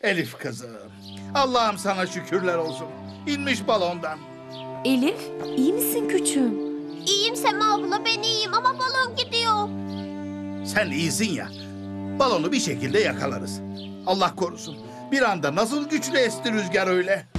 Elif kızım. Allah'ım sana şükürler olsun. İnmiş balondan. Elif, iyi misin küçüğüm? İyiyim Sema abla, ben iyiyim ama balon gidiyor. Sen iyisin ya. Balonu bir şekilde yakalarız. Allah korusun. Bir anda nasıl güçlü esti rüzgar öyle.